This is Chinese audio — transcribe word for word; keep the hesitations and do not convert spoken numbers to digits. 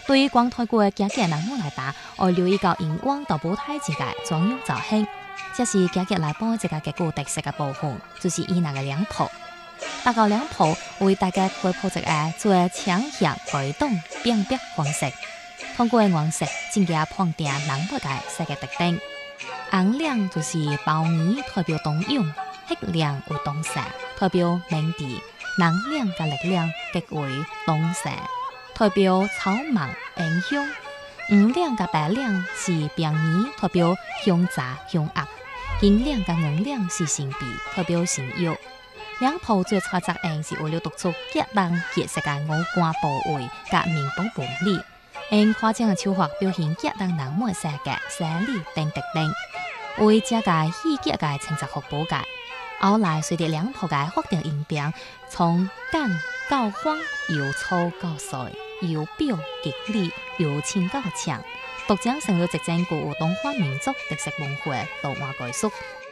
对于光台国家家人们来打，我留意到荧光到舞台之间装饰造型，这是家家来帮一个结构特色的部分，就是伊那个两铺。大高两铺为大家开铺一个做强向改动变变方式，通过颜色增加放大人物的色嘅特点。红亮就是包泥代表东涌，黑亮为东山代表明地，蓝亮嘅力量极为东山代表草莽影响。黄亮嘅白亮是平泥代表凶杂凶恶，金亮嘅银亮是神秘代表神妖。两铺最差杂样是为了突出结人结实嘅五官部位甲面部纹理，用夸张嘅手法表现结人人物性格、生理等特点，为这个细节嘅呈现服务界。后来随着两铺嘅发展演变，从简到荒，由粗到细，由表及里，由轻到强，逐渐成为一整具有东方民族特色文化图画艺术。